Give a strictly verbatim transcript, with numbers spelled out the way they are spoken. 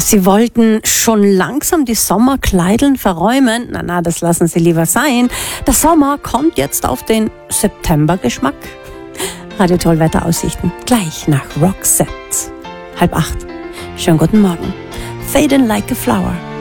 Sie wollten schon langsam die Sommerkleideln verräumen. Na, na, das lassen Sie lieber sein. Der Sommer kommt jetzt auf den Septembergeschmack. Radio Toll Wetteraussichten. Gleich nach Roxette. Halb acht. Schönen guten Morgen. Fading like a flower.